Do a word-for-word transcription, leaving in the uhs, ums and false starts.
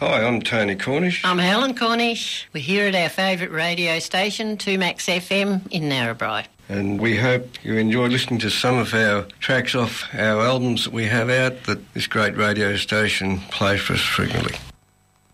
Hi, I'm Tony Cornish. I'm Helen Cornish. We're here at our favourite radio station, two Max F M in Narrabri. And we hope you enjoy listening to some of our tracks off our albums that we have out that this great radio station plays for us frequently.